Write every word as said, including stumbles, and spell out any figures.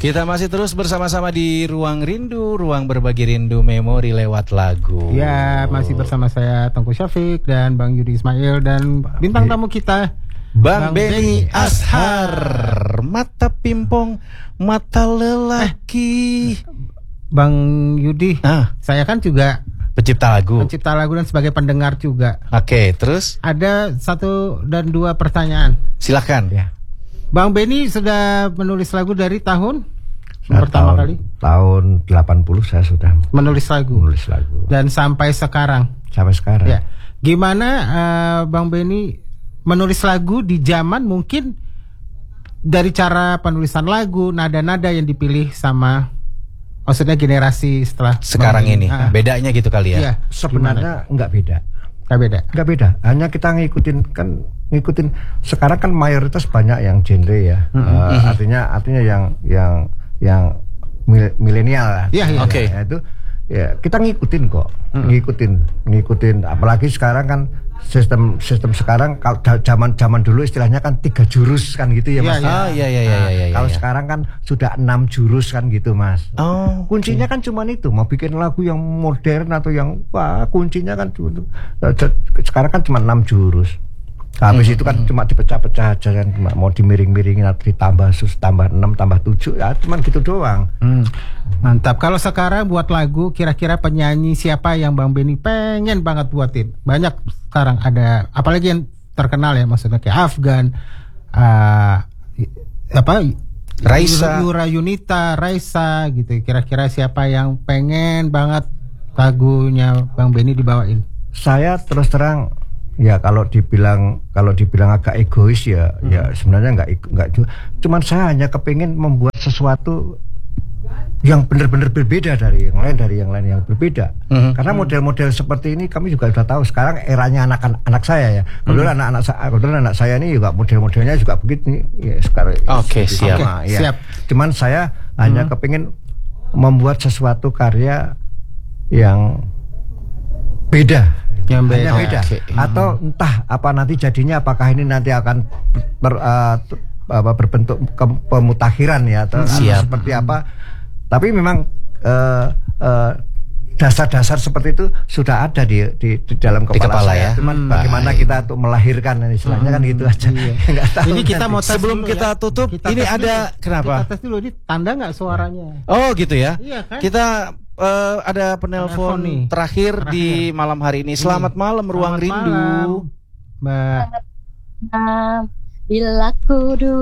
Kita masih terus bersama-sama di Ruang Rindu, ruang berbagi rindu memori lewat lagu. Ya, masih bersama saya Tengku Syafiq dan Bang Yudi Ismail dan bintang tamu kita Bang, Bang Benny Ashar. Mata pimpong, mata lelaki. Eh, Bang Yudi, ah. saya kan juga pencipta lagu. Pencipta lagu dan sebagai pendengar juga. Oke, terus? Ada satu dan dua pertanyaan. Silakan. Ya. Bang Benny sudah menulis lagu dari tahun nah, pertama tahun, kali? Tahun delapan puluh saya sudah menulis lagu. Menulis lagu. Dan sampai sekarang. Sampai sekarang. Ya. Gimana uh, Bang Benny menulis lagu di zaman mungkin dari cara penulisan lagu, nada-nada yang dipilih sama maksudnya generasi setelah sekarang ini. Uh, bedanya gitu kali ya? Iya, sebenarnya enggak beda. Enggak beda. Enggak beda. Hanya kita ngikutin kan ngikutin sekarang kan mayoritas banyak yang genre ya. Mm-hmm. uh, mm-hmm. Artinya artinya yang yang yang milenial lah. Iya, iya. Oke. Ya, itu ya kita ngikutin kok. Mm-hmm. Ngikutin, ngikutin apalagi sekarang kan sistem sistem sekarang kalau zaman-zaman dulu istilahnya kan tiga jurus kan gitu ya Mas. Iya, oh, iya, iya, iya, nah, iya, kalau iya. sekarang kan sudah enam jurus kan gitu Mas. Oh, kuncinya okay. kan cuma itu, mau bikin lagu yang modern atau yang wah kuncinya kan sekarang kan cuma enam jurus. Habis hmm, itu kan hmm. cuma dipecah-pecah aja kan, cuma mau dimiring-miringin atau ditambah sus tambah enam tambah tujuh ya cuma gitu doang. Hmm. Mantap. Kalau sekarang buat lagu kira-kira penyanyi siapa yang Bang Benny pengen banget buatin? Banyak sekarang ada, apalagi yang terkenal ya maksudnya kayak Afgan, uh, apa Raisa, Yura Yunita, Raisa gitu. Kira-kira siapa yang pengen banget lagunya Bang Benny dibawain? Saya terus terang ya kalau dibilang kalau dibilang agak egois ya hmm. ya sebenarnya nggak nggak cuman saya hanya kepingin membuat sesuatu yang benar-benar berbeda dari yang lain dari yang lain yang berbeda hmm. karena model-model seperti ini kami juga sudah tahu sekarang eranya anak-anak saya ya kebetulan hmm. anak-anak saya kebetulan anak saya ini juga model-modelnya juga begitu ya sekarang oke okay, siap sama, okay, ya. siap Cuman saya hmm. hanya kepingin membuat sesuatu karya yang beda yang beda, beda. Okay. Atau entah apa nanti jadinya apakah ini nanti akan ber, uh, apa, berbentuk ke- pemutakhiran ya atau, atau seperti apa tapi memang uh, uh, dasar-dasar seperti itu sudah ada di di, di dalam kepala, di kepala saya. Ya? Cuman hmm, bagaimana baik. Kita untuk melahirkan istilahnya hmm, kan gitu aja. Iya. tahu ini kita mau sebelum kita ya. tutup kita ini ada dulu. Kenapa? Kita tes dulu ini tanda nggak suaranya. Oh gitu ya. Iya, kan? Kita uh, ada penelpon terakhir, terakhir di malam hari ini. Selamat malam Ruang Rindu. Malam, Mbak. Selamat malam. Bila ku